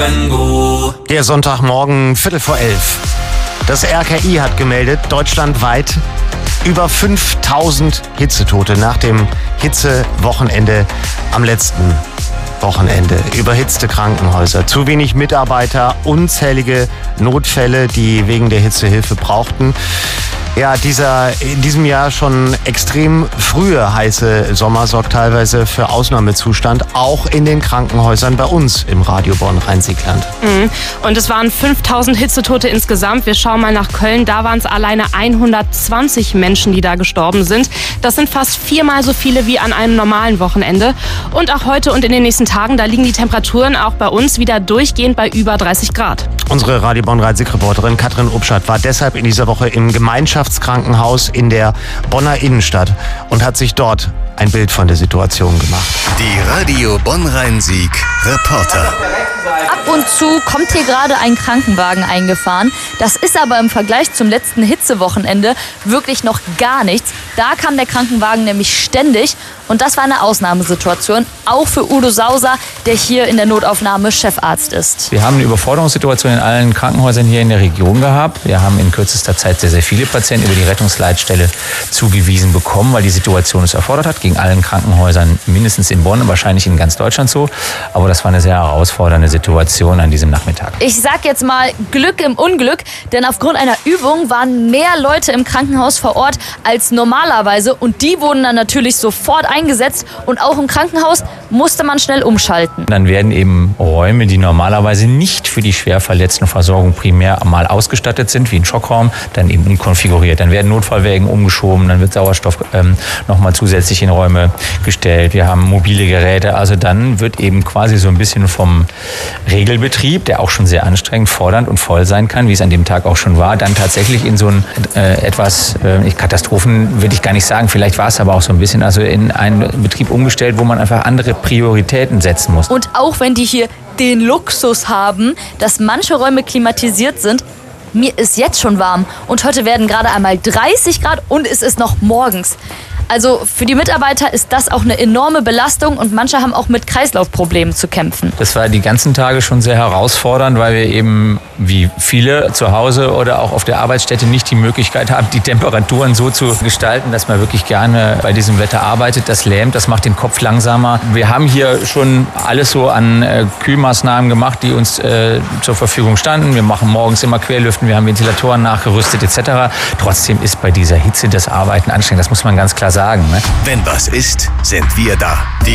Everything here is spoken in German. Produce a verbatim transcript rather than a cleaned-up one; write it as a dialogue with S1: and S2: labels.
S1: Der Sonntagmorgen, Viertel vor elf. Das R K I hat gemeldet, deutschlandweit über fünftausend Hitzetote nach dem Hitzewochenende am letzten Wochenende. Überhitzte Krankenhäuser, zu wenig Mitarbeiter, unzählige Notfälle, die wegen der Hitze Hilfe brauchten. Ja, dieser in diesem Jahr schon extrem frühe heiße Sommer sorgt teilweise für Ausnahmezustand, auch in den Krankenhäusern bei uns im Radio Bonn-Rhein-Sieg-Land.
S2: Mhm. Und es waren fünftausend Hitzetote insgesamt. Wir schauen mal nach Köln. Da waren es alleine hundertzwanzig Menschen, die da gestorben sind. Das sind fast viermal so viele wie an einem normalen Wochenende. Und auch heute und in den nächsten Tagen, da liegen die Temperaturen auch bei uns wieder durchgehend bei über dreißig Grad.
S1: Unsere Radio Bonn-Rhein-Sieg-Reporterin Katrin Upschat war deshalb in dieser Woche im Gemeinschaftskrankenhaus in der Bonner Innenstadt und hat sich dort ein Bild von der Situation gemacht.
S3: Die Radio Bonn-Rhein-Sieg Reporter.
S4: Ab und zu kommt hier gerade ein Krankenwagen eingefahren. Das ist aber im Vergleich zum letzten Hitzewochenende wirklich noch gar nichts. Da kam der Krankenwagen nämlich ständig und das war eine Ausnahmesituation, auch für Udo Sauser, der hier in der Notaufnahme Chefarzt ist.
S5: Wir haben eine Überforderungssituation in allen Krankenhäusern hier in der Region gehabt. Wir haben in kürzester Zeit sehr, sehr viele Patienten über die Rettungsleitstelle zugewiesen bekommen, weil die Situation es erfordert hat. Gegen allen Krankenhäusern, mindestens in Bonn und wahrscheinlich in ganz Deutschland so. Aber das war eine sehr herausfordernde Situation an diesem Nachmittag.
S4: Ich sag jetzt mal Glück im Unglück, denn aufgrund einer Übung waren mehr Leute im Krankenhaus vor Ort als normalerweise und die wurden dann natürlich sofort eingesetzt und auch im Krankenhaus musste man schnell umschalten.
S5: Dann werden eben Räume, die normalerweise nicht für die Schwerverletztenversorgung primär mal ausgestattet sind, wie ein Schockraum, dann eben umkonfiguriert. Dann werden Notfallwägen umgeschoben, dann wird Sauerstoff ähm, nochmal zusätzlich in Räume gestellt. Wir haben mobile Geräte, also dann wird eben quasi so ein bisschen vom Regelbetrieb, der auch schon sehr anstrengend, fordernd und voll sein kann, wie es an dem Tag auch schon war, dann tatsächlich in so ein äh, etwas, äh, Katastrophen würde ich gar nicht sagen, vielleicht war es aber auch so ein bisschen, also in einen Betrieb umgestellt, wo man einfach andere Prioritäten setzen muss.
S4: Und auch wenn die hier den Luxus haben, dass manche Räume klimatisiert sind, mir ist jetzt schon warm und heute werden gerade einmal dreißig Grad und es ist noch morgens. Also für die Mitarbeiter ist das auch eine enorme Belastung und manche haben auch mit Kreislaufproblemen zu kämpfen.
S5: Das war die ganzen Tage schon sehr herausfordernd, weil wir eben wie viele zu Hause oder auch auf der Arbeitsstätte nicht die Möglichkeit haben, die Temperaturen so zu gestalten, dass man wirklich gerne bei diesem Wetter arbeitet. Das lähmt, das macht den Kopf langsamer. Wir haben hier schon alles so an äh, Kühlmaßnahmen gemacht, die uns äh, zur Verfügung standen. Wir machen morgens immer Querlüften, wir haben Ventilatoren nachgerüstet et cetera. Trotzdem ist bei dieser Hitze das Arbeiten anstrengend, das muss man ganz klar sagen. Ne?
S3: Wenn was ist, sind wir da. Die